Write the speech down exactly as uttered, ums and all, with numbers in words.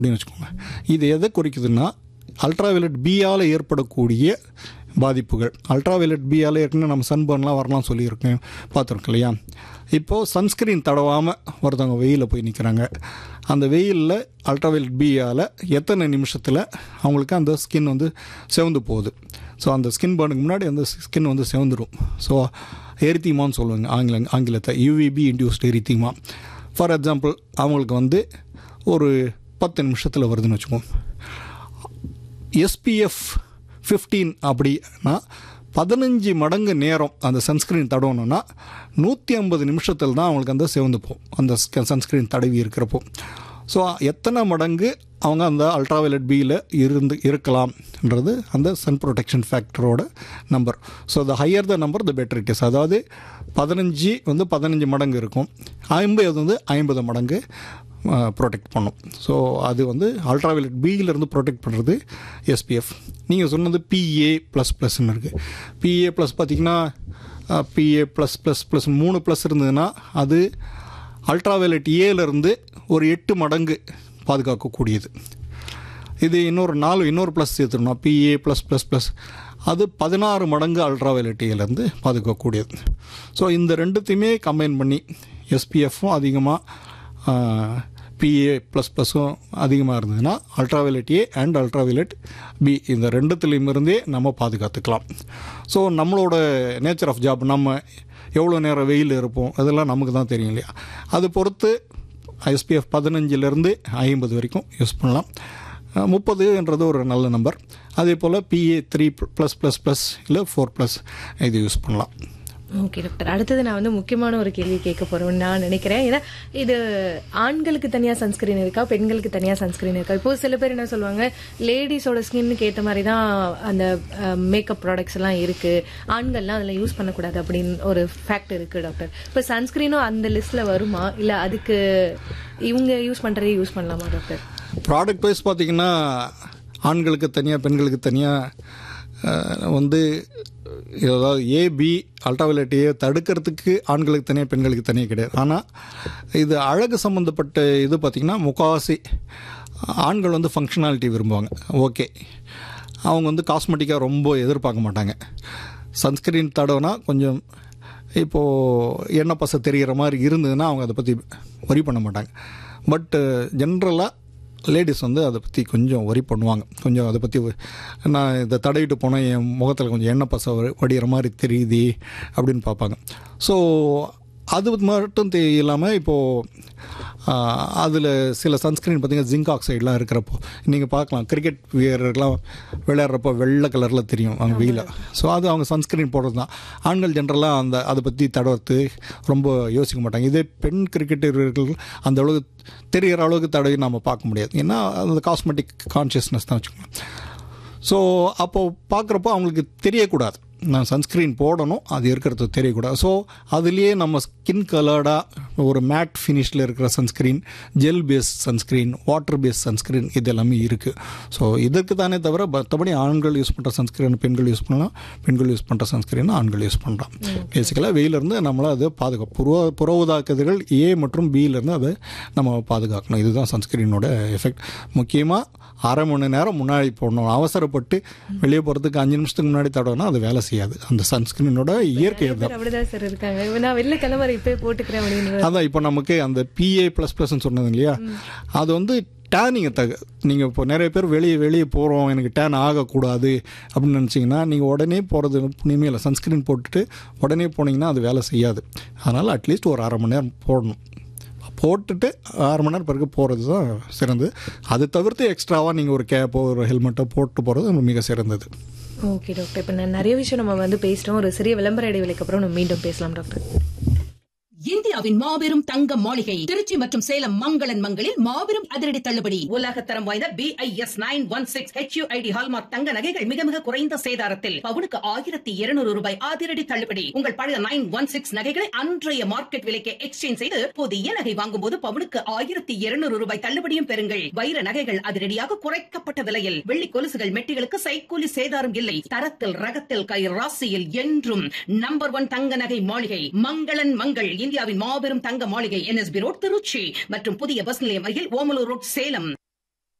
அப்படின்னு வச்சுக்கோங்க. இது எதை குறிக்குதுன்னா அல்ட்ராவயலட் பியால் ஏற்படக்கூடிய பாதிப்புகள். அல்ட்ராவயலட் பியால் ஏற்கனவே நம்ம சன்பர்ன்லாம் வரலாம் சொல்லியிருக்கேன், பார்த்துருக்கோம் இல்லையா. இப்போது சன்ஸ்க்ரீன் தடவாமல் ஒருத்தவங்க வெயிலில் போய் நிற்கிறாங்க. அந்த வெயிலில் அல்ட்ராவயலட் பியால் எத்தனை நிமிஷத்தில் அவங்களுக்கு அந்த ஸ்கின் வந்து செவந்து போகுது. ஸோ அந்த ஸ்கின் பர்னுக்கு முன்னாடி அந்த ஸ்கின் வந்து செவந்துடும். ஸோ எரித்தீமான்னு சொல்லுவாங்க ஆங்கில ஆங்கிலத்தை யூவிபி இன்டியூஸ்ட் எரித்தீமா. ஃபார் எக்ஸாம்பிள் அவங்களுக்கு வந்து ஒரு பத்து நிமிஷத்தில் வருதுன்னு வச்சுக்கோங்க. எஸ்பிஎஃப் ஃபிஃப்டீன் அப்படின்னா பதினஞ்சு மடங்கு நேரம் அந்த சன்ஸ்க்ரீன் தடவணுன்னா நூற்றி ஐம்பது நிமிஷத்தில் தான் அவங்களுக்கு அந்த செவந்து போகும் அந்த சன்ஸ்க்ரீன் தடவி இருக்கிறப்போ. ஸோ எத்தனை மடங்கு அவங்க அந்த அல்ட்ராவயலட் பியில் இருந்து இருக்கலாம்ன்றது அந்த Sun protection ஃபேக்டரோட number. So the higher the number the better it is. அதாவது பதினஞ்சு வந்து பதினஞ்சு மடங்கு இருக்கும், ஐம்பது வந்து ஐம்பது மடங்கு ப்ரொடெக்ட் பண்ணும். ஸோ அது வந்து அல்ட்ராவயலட் பியிலேருந்து ப்ரொடெக்ட் பண்ணுறது எஸ்பிஎஃப். நீங்கள் சொன்னது பிஏ ப்ளஸ் ப்ளஸ்ன்னு இருக்குது. பிஏ ப்ளஸ் பார்த்திங்கன்னா பிஏ ப்ளஸ் ப்ளஸ் ப்ளஸ் மூணு ப்ளஸ் இருந்ததுன்னா அது அல்ட்ராவயலட் ஏலேருந்து ஒரு எட்டு மடங்கு பாதுகாக்கக்கூடியது. இது இன்னொரு நாலு இன்னொரு plus சேர்த்துருந்தோம் BA plus plus plus அது பதினாறு மடங்கு அல்ட்ராவயலட் ஏலேருந்து பாதுகாக்கக்கூடியது. ஸோ இந்த ரெண்டுத்தையுமே கம்பைன் பண்ணி எஸ்பிஎஃப்பும் அதிகமாக பிஏ ப்ளஸ் ப்ளஸும் அதிகமாக இருந்ததுன்னா ultraviolet A and ultraviolet B இந்த ரெண்டுத்துலேயும் இருந்தே நம்ம பாதுகாத்துக்கலாம். ஸோ நம்மளோட நேச்சர் ஆஃப் ஜாப், நம்ம எவ்வளோ நேரம் வெயில் இருப்போம் அதெல்லாம் நமக்கு தான் தெரியும் இல்லையா. அது பொறுத்து எஸ்பிஎஃப் பதினஞ்சிலேருந்து ஐம்பது வரைக்கும் யூஸ் பண்ணலாம். முப்பதுன்றது ஒரு நல்ல நம்பர். அதே போல் BA three plus plus plus இல்லை ஃபோர் ப்ளஸ் இது யூஸ் பண்ணலாம். ஓகே டாக்டர், அடுத்தது நான் வந்து முக்கியமான ஒரு கேள்வி கேட்க போறேன் நான் நினைக்கிறேன். ஏன்னா இது ஆண்களுக்கு தனியா சன்ஸ்கிரீன் இருக்கா, பெண்களுக்கு தனியா சன்ஸ்கிரீன் இருக்கா? இப்போ சில பேர் என்ன சொல்லுவாங்க, லேடிஸோட ஸ்கின்னுக்கு ஏற்ற மாதிரி தான் அந்த மேக்கப் ப்ராடக்ட்ஸ் எல்லாம் இருக்கு, ஆண்கள்லாம் அதில் யூஸ் பண்ணக்கூடாது அப்படின்னு ஒரு ஃபேக்ட் இருக்கு டாக்டர். இப்போ சன்ஸ்கிரீனும் அந்த லிஸ்ட்ல வருமா, இல்லை அதுக்கு இவங்க யூஸ் பண்றதே யூஸ் பண்ணலாமா டாக்டர்? ப்ராடக்ட் வைஸ் பார்த்தீங்கன்னா ஆண்களுக்கு தனியாக பெண்களுக்கு தனியாக வந்து அதாவது ஏபி அல்ட்ராவயலட் ஏ தடுக்கிறதுக்கு ஆண்களுக்கு தனியாக பெண்களுக்கு தனியாக கிடையாது. ஆனால் இது அழகு சம்மந்தப்பட்ட இது பார்த்திங்கன்னா முக்கால்வாசி ஆண்கள் வந்து ஃபங்க்ஷனாலிட்டி விரும்புவாங்க. ஓகே, அவங்க வந்து காஸ்மெட்டிக்காக ரொம்ப எதிர்பார்க்க மாட்டாங்க. சன்ஸ்க்ரீன் தடவைனா கொஞ்சம் இப்போது எண்ணெய் பசை தெரிகிற மாதிரி இருந்ததுன்னா அவங்க அதை பற்றி வரி பண்ண மாட்டாங்க. பட்டு ஜென்ரலாக லேடிஸ் வந்து அதை பற்றி கொஞ்சம் வரி பண்ணுவாங்க. கொஞ்சம் அதை பற்றி நான் இதை தடவிட்டு போனால் என் முகத்தில் கொஞ்சம் எண்ணெய் பசை வடிகிற மாதிரி தெரியுது அப்படின்னு பார்ப்பாங்க. ஸோ அது மட்டும் இல்லாமல் இப்போது அதில் சில சன்ஸ்க்ரீன் பார்த்திங்கன்னா ஜிங்க் ஆக்சைடெலாம் இருக்கிறப்போ நீங்கள் பார்க்கலாம், கிரிக்கெட் வீரர்லாம் விளையாடுறப்போ வெள்ளை கலரில் தெரியும் அவங்க வெயில. ஸோ அது அவங்க சன்ஸ்க்ரீன் போடுறது தான். ஆண்கள் ஜென்ரலாக அந்த அதை பற்றி தடவுறது ரொம்ப யோசிக்க மாட்டாங்க. இதே பெண் கிரிக்கெட் வீரர்கள் அந்த அளவுக்கு தெரிகிற அளவுக்கு தடவி நம்ம பார்க்க முடியாது. ஏன்னா அந்த காஸ்மெட்டிக் கான்ஷியஸ்னஸ் தான் வச்சுக்கோங்க. ஸோ அப்போது பார்க்குறப்போ அவங்களுக்கு தெரியக்கூடாது நான் சன்ஸ்க்ரீன் போடணும், அது இருக்கிறது தெரியக்கூடாது. ஸோ அதுலேயே நம்ம ஸ்கின் கலர்டாக ஒரு மேட் ஃபினிஷில் இருக்கிற sunscreen, gel base sunscreen, water base sunscreen இது எல்லாமே இருக்குது. ஸோ இதற்கு தானே தவிர மற்றபடி ஆண்கள் யூஸ் பண்ணுற சன்ஸ்க்ரீன் பெண்கள் யூஸ் பண்ணலாம், பெண்கள் யூஸ் பண்ணுற சன்ஸ்க்ரீன் ஆண்கள் யூஸ் பண்ணலாம். பேசிக்கலாக வெயிலிருந்து நம்மளை அதை பாதுகாப்பு புற புற ஊதாக்கதிர்கள் ஏ மற்றும் பியிலேருந்து அதை நம்ம பாதுகாக்கணும். இதுதான் சன்ஸ்க்ரீனோட எஃபெக்ட். முக்கியமாக அரை மணி நேரம் முன்னாடி போடணும். அவசரப்பட்டு வெளியே போகிறதுக்கு அஞ்சு நிமிஷத்துக்கு முன்னாடி தடவைனா அது வேலை செய்யாது. அந்த சன்ஸ்கிரீனோட இயற்கை தான். அதான் இப்போ நமக்கு அந்த பிஏ ப்ளஸ் ப்ளஸ்ன்னு சொன்னது இல்லையா, அது வந்து டேனிங்கை தக நீங்கள் இப்போ நிறைய பேர் வெளியே வெளியே போகிறோம் எனக்கு டேன் ஆகக்கூடாது அப்படின்னு நினச்சிங்கன்னா நீங்கள் உடனே போகிறது இனிமேல் இல்லை. சன்ஸ்கிரீன் போட்டுட்டு உடனே போனீங்கன்னா அது வேலை செய்யாது. அதனால் அட்லீஸ்ட் ஒரு அரை மணி நேரம் போடணும். போட்டுட்டு ஆறு மணி நேரம் பிறகு போகிறது தான் சிறந்தது. அது தவிர்த்து எக்ஸ்ட்ராவாக நீங்கள் ஒரு கேப்போ ஒரு ஹெல்மெட்டோ போட்டு போகிறது மிக சிறந்தது. ஓகே டாக்டர், இப்போ நான் நிறைய விஷயம் நம்ம வந்து பேசிட்டோம். ஒரு சிறிய விளம்பர இடைவெளிக்கு அப்புறம் நம்ம மீண்டும் பேசலாம் டாக்டர். இந்தியாவின் மாபெரும் தங்க மாளிகை திருச்சி மற்றும் சேலம் மங்களன் மங்களில் மாபெரும் அதிரடி தள்ளுபடி. உலகத்தரம் வாய்ந்த B I S nine one six H you I D hallmark தங்க நகைகள் மிக மிக குறைந்த சேதாரத்தில் பவுனுக்கு ஆயிரத்தி இருநூறு ரூபாய் அதிரடி தள்ளுபடி. உங்கள் பழைய நைன் ஒன் சிக்ஸ் நகைகளை அன்றைய மார்க்கெட் விலைக்கு எக்ஸ்சேஞ்ச் செய்து புதிய நகை வாங்கும் போது பவுனுக்கு ஆயிரத்தி இருநூறு ரூபாய் தள்ளுபடியும் பெறுங்கள். வைர நகைகள் அதிரடியாக குறைக்கப்பட்ட விலையில், வெள்ளி கொலுசுகள் மெட்டிகளுக்கு சைக்கூலி சேதாரம் இல்லை. தரத்தில் ரகத்தில் கை ராசியில் என்றும் நம்பர் ஒன் தங்க நகை மாளிகை மங்களன் மங்கள். இந்தியாவின் மாபெரும் தங்க மாளிகை N S B road Trichy மற்றும் புதிய பஸ் நிலையம் அருகில் ஓமலூர் ரோட் சேலம்.